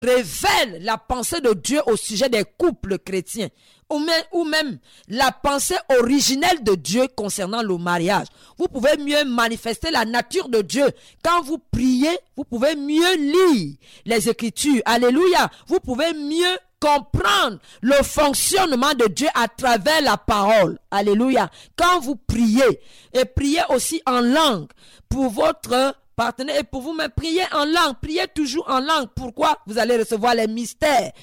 révèle la pensée de Dieu au sujet des couples chrétiens, ou même la pensée originelle de Dieu concernant le mariage. Vous pouvez mieux manifester la nature de Dieu. Quand vous priez, vous pouvez mieux lire les Écritures. Alléluia. Vous pouvez mieux comprendre le fonctionnement de Dieu à travers la parole. Alléluia. Quand vous priez, et priez aussi en langue pour votre partenaire et pour vous-même, priez en langue. Priez toujours en langue. Pourquoi? Vous allez recevoir les mystères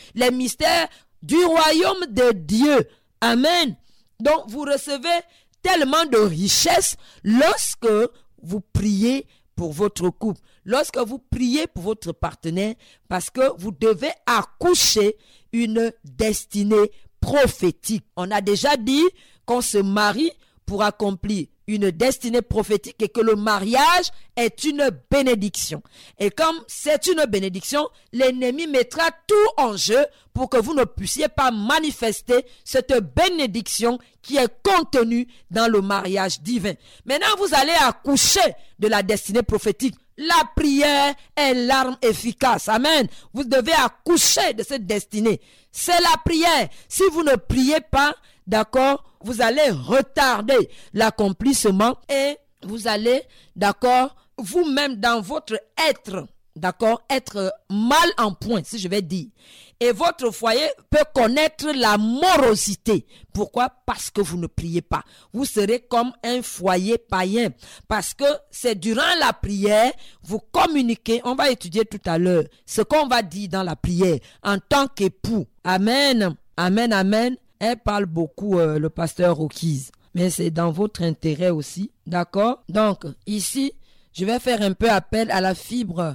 du royaume de Dieu. Amen. Donc, vous recevez tellement de richesses lorsque vous priez pour votre couple, lorsque vous priez pour votre partenaire, parce que vous devez accoucher une destinée prophétique. On a déjà dit qu'on se marie pour accomplir une destinée prophétique et que le mariage est une bénédiction. Et comme c'est une bénédiction, l'ennemi mettra tout en jeu pour que vous ne puissiez pas manifester cette bénédiction qui est contenue dans le mariage divin. Maintenant, vous allez accoucher de la destinée prophétique. La prière est l'arme efficace. Amen. Vous devez accoucher de cette destinée. C'est la prière. Si vous ne priez pas, d'accord, vous allez retarder l'accomplissement et vous allez, d'accord, vous-même dans votre être, d'accord, être mal en point, si je vais dire. Et votre foyer peut connaître la morosité. Pourquoi? Parce que vous ne priez pas. Vous serez comme un foyer païen. Parce que c'est durant la prière, vous communiquez. On va étudier tout à l'heure ce qu'on va dire dans la prière en tant qu'époux. Amen. Amen, amen. Elle parle beaucoup, le pasteur Rocky's. Mais c'est dans votre intérêt aussi. D'accord? Donc, ici, je vais faire un peu appel à la fibre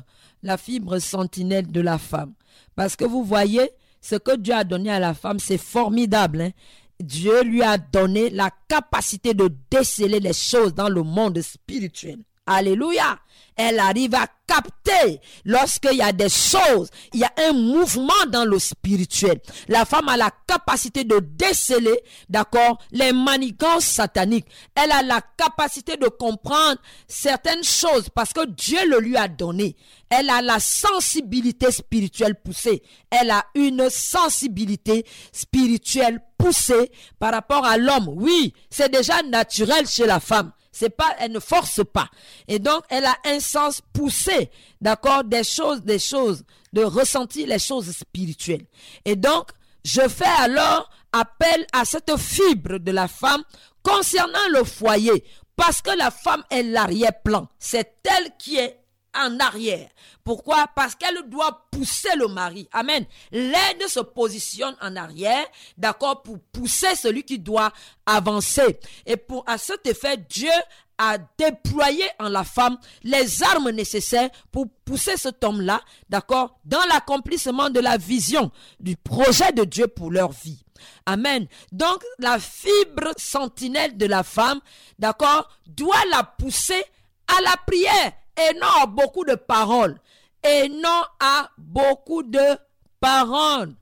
sentinelle de la femme. Parce que vous voyez, ce que Dieu a donné à la femme, c'est formidable. Hein? Dieu lui a donné la capacité de déceler les choses dans le monde spirituel. Alléluia. Elle arrive à capter lorsqu'il y a des choses, il y a un mouvement dans le spirituel. La femme a la capacité de déceler, d'accord, les manigances sataniques. Elle a la capacité de comprendre certaines choses parce que Dieu le lui a donné. Elle a la sensibilité spirituelle poussée. Elle a une sensibilité spirituelle poussée par rapport à l'homme. Oui, c'est déjà naturel chez la femme. C'est pas, elle ne force pas. Et donc, elle a un sens poussé, d'accord, des choses, de ressentir les choses spirituelles. Et donc, je fais alors appel à cette fibre de la femme concernant le foyer. Parce que la femme est l'arrière-plan. C'est elle qui est en arrière. Pourquoi? Parce qu'elle doit pousser le mari. Amen. L'aide se positionne en arrière, d'accord, pour pousser celui qui doit avancer. Et à cet effet, Dieu a déployé en la femme les armes nécessaires pour pousser cet homme-là, d'accord, dans l'accomplissement de la vision, du projet de Dieu pour leur vie. Amen. Donc, la fibre sentinelle de la femme, d'accord, doit la pousser à la prière. Et non à beaucoup de paroles. Et non à beaucoup de paroles.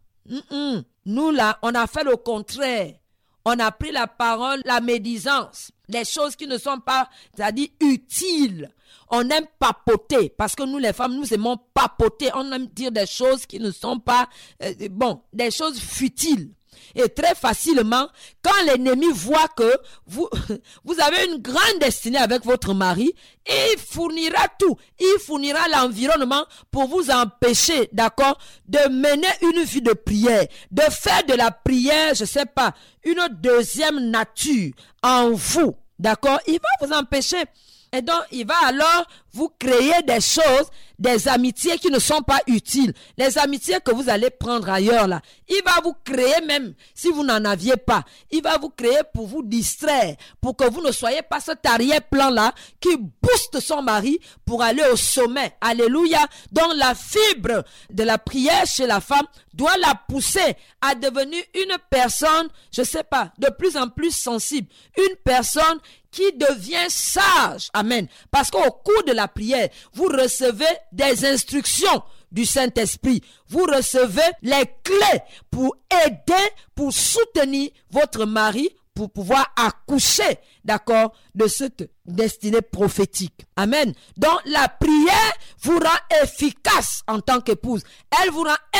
Nous là, on a fait le contraire. On a pris la parole, la médisance. Les choses qui ne sont pas, c'est-à-dire utiles. On aime papoter. Parce que nous les femmes, nous aimons papoter. On aime dire des choses qui ne sont pas, des choses futiles. Et très facilement, quand l'ennemi voit que vous avez une grande destinée avec votre mari, il fournira tout. Il fournira l'environnement pour vous empêcher, d'accord, de mener une vie de prière, de faire de la prière, je sais pas, une deuxième nature en vous, d'accord. Il va vous empêcher. Et donc, il va alors vous créer des choses, des amitiés qui ne sont pas utiles. Les amitiés que vous allez prendre ailleurs, là. Il va vous créer même, si vous n'en aviez pas. Il va vous créer pour vous distraire, pour que vous ne soyez pas cet arrière-plan-là qui booste son mari pour aller au sommet. Alléluia. Donc, la fibre de la prière chez la femme doit la pousser à devenir une personne, je sais pas, de plus en plus sensible. Une personne qui devient sage. Amen. Parce qu'au cours de la prière, vous recevez des instructions du Saint-Esprit. Vous recevez les clés pour aider, pour soutenir votre mari, pour pouvoir accoucher, d'accord, de cette destinée prophétique. Amen. Donc la prière vous rend efficace en tant qu'épouse. Elle vous rend